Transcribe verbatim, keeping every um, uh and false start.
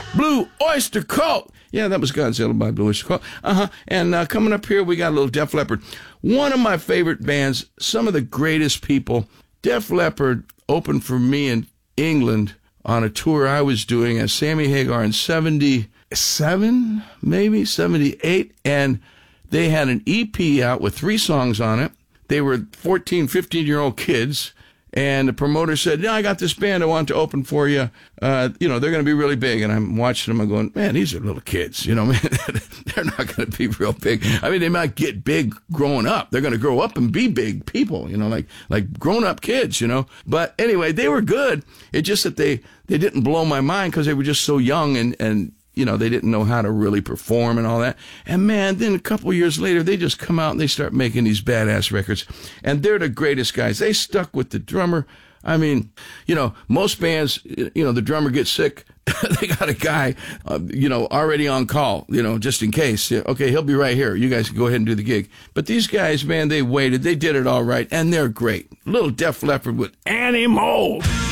Blue Oyster Cult. Yeah, that was Godzilla by Blue Oyster Cult. Uh-huh. And uh, coming up here, we got a little Def Leppard. One of my favorite bands, some of the greatest people. Def Leppard opened for me in England on a tour I was doing as Sammy Hagar in seventy-seven, maybe, seventy-eight. And they had an E P out with three songs on it. They were fourteen, fifteen-year-old kids. And the promoter said, yeah, I got this band I want to open for you. Uh, you know, they're going to be really big. And I'm watching them and going, man, these are little kids. You know, man, they're not going to be real big. I mean, they might get big growing up. They're going to grow up and be big people, you know, like like grown-up kids, you know. But anyway, they were good. It's just that they, they didn't blow my mind because they were just so young and, and, you know, they didn't know how to really perform and all that. And, man, then a couple years later, they just come out and they start making these badass records. And they're the greatest guys. They stuck with the drummer. I mean, you know, most bands, you know, the drummer gets sick. They got a guy, uh, you know, already on call, you know, just in case. Yeah, okay, he'll be right here. You guys can go ahead and do the gig. But these guys, man, they waited. They did it all right, and they're great. Little Def Leppard with Annie Mold.